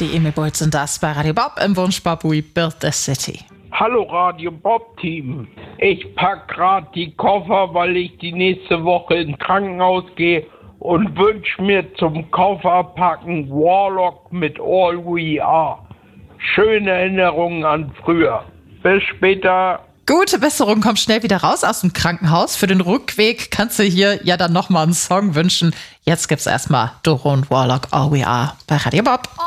die Emil Boyd sind das bei Radio Bob im Wunschbob We Build the City. Hallo Radio Bob Team. Ich pack grad die Koffer, weil ich die nächste Woche ins Krankenhaus gehe und wünsch mir zum Kofferpacken Warlock mit All We Are. Schöne Erinnerungen an früher. Bis später. Gute Besserung, komm schnell wieder raus aus dem Krankenhaus. Für den Rückweg kannst du hier ja dann nochmal einen Song wünschen. Jetzt gibt's erstmal Doro und Warlock All We Are bei Radio Bob.